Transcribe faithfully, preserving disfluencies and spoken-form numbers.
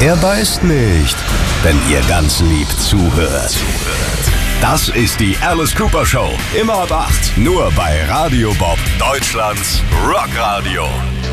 Er beißt nicht, wenn ihr ganz lieb zuhört. Das ist die Alice Cooper Show. Immer ab acht. Nur bei Radio Bob, Deutschlands Rockradio.